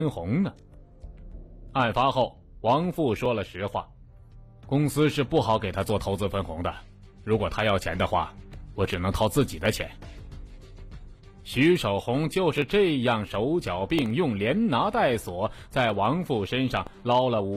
分红呢？案发后，王富说了实话，公司是不好给他做投资分红的，如果他要钱的话，我只能掏自己的钱。徐守红就是这样手脚并用，连拿带锁，在王富身上捞了